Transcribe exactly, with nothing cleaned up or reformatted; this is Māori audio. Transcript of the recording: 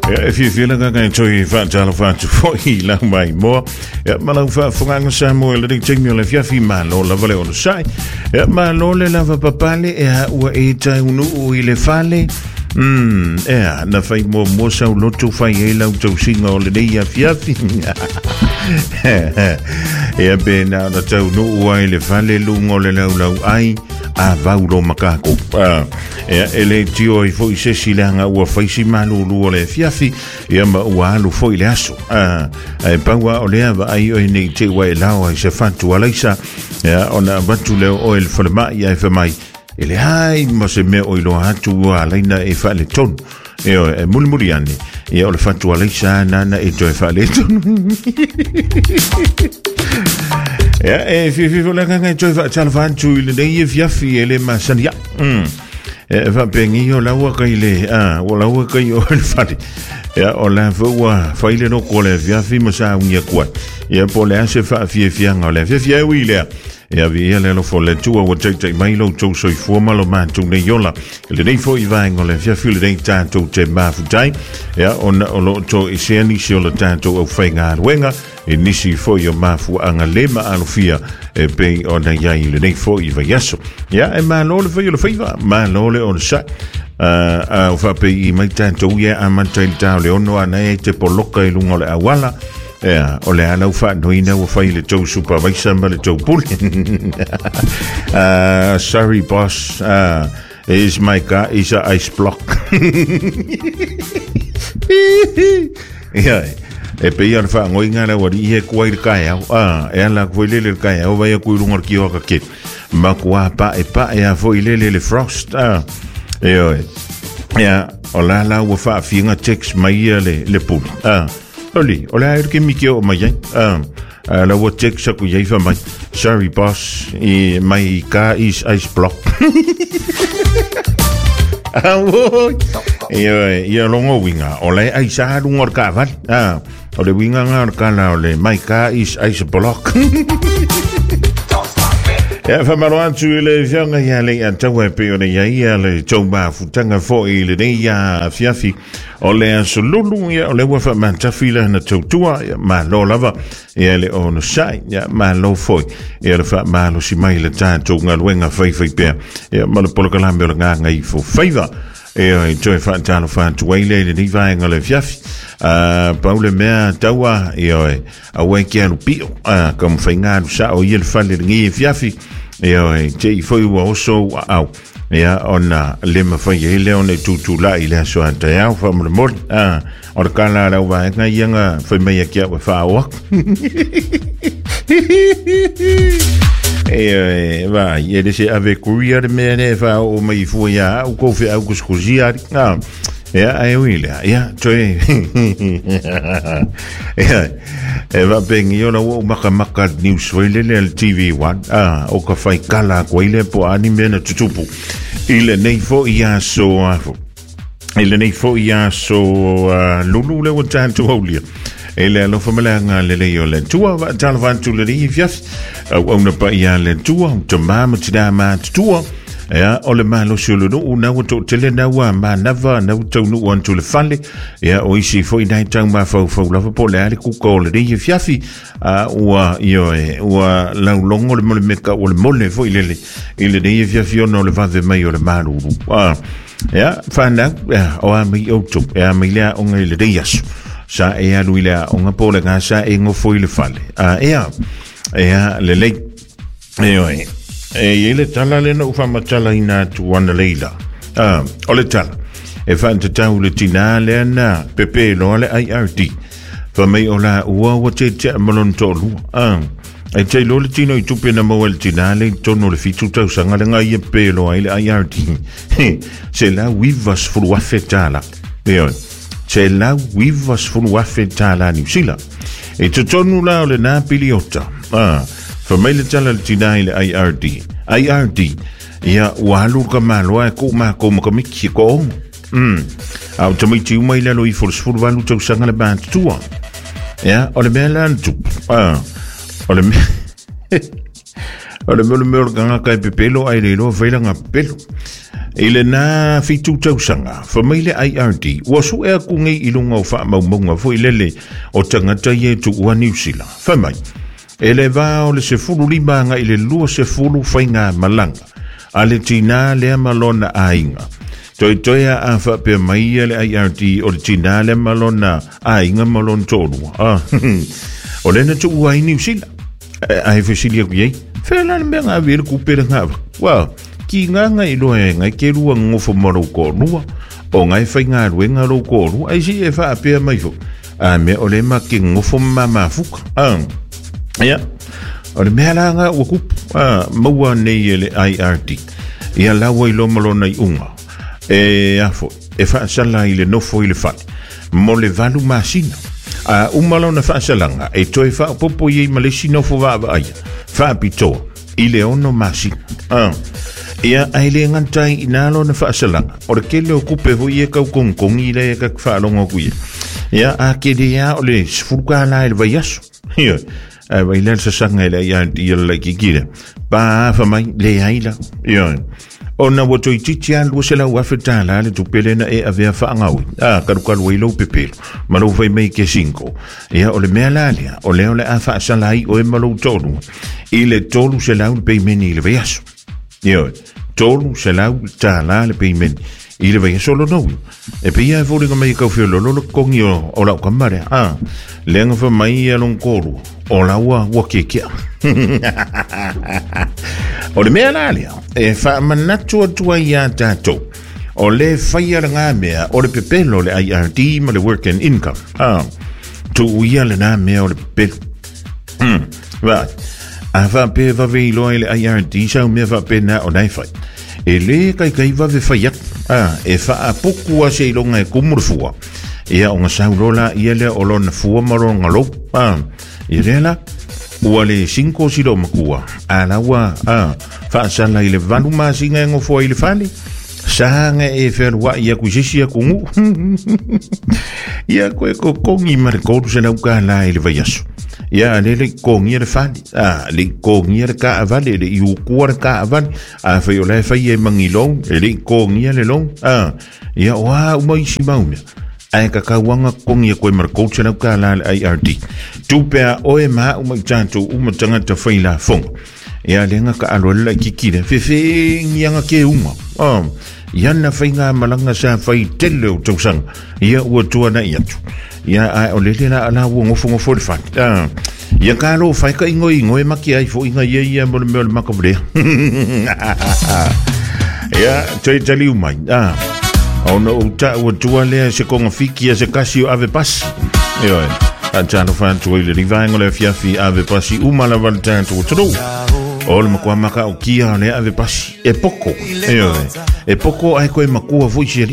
If you feel like I'm going to tell fan to for he lang mai more. Ja, maar dan vangang sa mo le ding ching le fia fi ma lo la vale on sai. Ja, ma lo le la va papale e ha u e tai unu u ile fale. Mm, ja, na fai mo mo sa lo tu fai e la tu singa o le dia fia fi. Ja, be na na tau nu u ile fale lu ngole la la ai. A vaulo makako ah e ele tio i foi se silanga ua fai si manu lu ole fiafi ia ma ua lu foi le aso ah e paua ole ava ai o nei te wai lao ai se fantu alaisa ia ona batu leo o el forma ia e famai ele hai mo se me o ilo hatu ua alaina e fa le ton e o e mulmuriani ia o le fantu alaisa nana e to e fa le ton ja, e fi fi vola nga joy va tala van tu le dei via fi ele ma san ja. Mm. E va bengi o la wa kai le ah, o la wa kai o le fati. Ja, o la va fa ile no ko le via fi ma sa unia kwa. Ja, po le se fa fi fi nga le fi fi wi le. Ja, vi ele lo fo le tu o te te mai lo tu so fo ma lo ma tu ne yola. Le dei fo i va ngo le fi fi le dei ta tu te ma fu tai. Ja, on o lo to i se ni se lo ta tu o fa nga wenga. E nisi fo yo mafu anga lema alofia e pe ona ya ile nei fo i va yaso ya e ma lo le fo yo fa ma lo le on sa a o fa pe i mai tanto ya a man tel ta le ono ana e te poloka i lungo le awala ya o le ala fa no ina o fa ile to supervisor ma le to pull uh sorry boss uh is my car is a ice block yeah. E pe ia fa ngoi ngara wari he kuai kai au ah e ala kuai lele kai au vai ku lunga ki o ka ke ma kwa pa e pa e a foi lele le frost ah e oi ya ola la wa fa finga text mai le le pu ah oli ola er ke mi ke o mai ah la wa text ku ye fa mai sorry boss e my car is ice block ah wo e oi ia longo winga ola ai sa lunga ka va ah o le winga nga ka la o le my car is ice block ya fa malo atu le fianga ya le antawe pe o le ya ia le tomba futanga fo i le nei ya fiafi o le asolulu ya o le wa fa manta fila na totua ya ma lo lava ya le on sai ya ma lo foi ya le fa ma lo si mai le tanto nga luenga fai fai pe ya ma le polo kala me nga ngai fo faiva e o joy fa tano fa tu wele le ni vai nga le fiafi a Paule mea taua e oi a wei kia lupio a kam whainga sa o iel whale ngi e fiafi e oi te i whai ua oso au e a ona lema whai e leo ne tutu la i lea soa te au whamura mori a o ka la rau wa nga ianga whai mai a kia wa whaawak e oi va i e se ave kuria de mea ne wha o mai fuia au kofi au kuskusia a ja, ai wile. Ja, toi. Ja. E va bengi ona o maka maka news wile le T V one. Ah, o ka fai kala ko ile po anime na tutupu. Ile nei fo ia so afo. Ile nei fo ia so lulu le o tanto holia. Ele lo famela nga le le yo le tua va talvan tu le fias. O na pa ia le tua, to mama tida ma tua. Ja, ole malo solo no una to tele na wa ma nava na to no one to le fale ja o isi foi dai tang ma fo fo la po le ale ku ko le di fiafi a wa yo e wa la longo le me ka o le mole foi le ile di fiafi no le va de mai o le malu ah ja fanda o a mi o to ja mi le o le di yas sa e a luila o nga po le nga sa e ngo foi le fale ah ja ja le le yo e e ele tala le no fa matala ina tu wana leila ah ole tala e fa nta tau le tina le na pepe no le I R D fa mai ola ua wa te te malon tolu ah e te lo le tino i tupe na mo le tina le tono le fitu tau sanga le ngai e pelo ai le I R D se la wivas fulu afetala e se la wivas fulu afetala ni sila e te tonu la le na piliota ah fa mai le tala le tina i le I R D I R D ia walu ka malo e ko ma ko ma miki ko mm au te mai tiu mai le lo i for for valu tau sanga le band tua ia o le mela tu ah o le o le melo melo ganga kai pepelo ai le lo vela nga pelo Ile na fitu tausanga Familia I R D Wasu ea kungi ilunga o wha maumunga Fo ilele o tangata ye tu ua New Zealand Whamai Ele vao le se fulu limanga Ile lua se fulu whainga malanga Ale tina lea malona ainga Toi toia a whapea maia le I R D O le tina lea malona ainga malon tolu Ah O lena tu ua i New Zealand Ai whesilia kuiei Whela na mea ngā vere kupere ngā Wow Ki nganga i loa e ngai ke rua ngofo maro ko rua o ngai whai ngā ruenga ro ko rua ai si e wha apea mai fo a mea o le ma ke ngofo mama fuka a ia o le mea la ngā wakup a maua nei e le I R D ia lawa i lo malona i unga e afo e wha asala i le nofo i le whai mo le valu masina a umalona wha asalanga e toi wha popo i malesi nofo wa aia wha apitoa i le ono masina a ia aile ngantai inalo na whaasalanga. O re kele o kupe hui e kau kongkongi le e kak whaalonga kuia. Ia a kede ia o le sfuruka ala ele vai aso. Ia, a vai lel sa sanga ele ia ia la kikire. Pa afa mai le aila. Ia, o na wato i titi alu se la uafeta la le tupele na e avea whaangaui. A karukalu e lau pepelo. Malau vai mei ke sinko. Ia o le mea lalia. O leo le a whaasalai o e malau tolu. I le tolu se lau le peimeni i le vai aso. Ia, tolu se lau tāla le peimen i le vai solo nou e pe ia fōringa mai kau whio lolo kongi o, o lau kamare ah, lenga wha mai a long koru o laua wake kia o le mea nālia e wha manatu atua i a tātou o le whaia ngā mea o le pepelo le I R D ma le work and income ah, tu uia le nā mea o le pepelo hmm, right a wha pe va vei loa le I R D sau mea wha pe na o nai whai e le kai kai va ve whaiak a e wha a poku a se ilonga e kumurufua e a o ngā sau rola i ele o lona fua maro ngalo a i rela ua le cinco silo makua a laua a wha asala i le vanu masinga e ngofua i le whali sanga e wherua i a kuisisi a kungu i a koe ko kongi mare koru se nau ka la i le vai aso ia le le kongi le fali a le kongi le ka avale le iu kuar ka avale a fai o le fai e mangilong e le kongi le long a ia wa umai si maumia ai ka ka wanga kongi ko mar coach na ka la I R D tu pe o e ma umai tanto uma tanga te fai la fong ia le nga ka alo la kikire fe fe nga ke uma a ia na fai nga malanga sa fai tele o tosang ia o tua na ia ia a o le na ala wo ngofo ngofo le fa ah ia ka lo fai ka ingo ingo e maki ai fo inga ia ia mo le mo makavre ia tei tali umai ah ona o ta o tua le se konga fiki se kasi o ave pas ia a tano fan tu le rivango le fiafi ave pasi uma la valtan tu tro o le makua maka o kia le ave pasi e poko ia e poko ai ko e makua voisi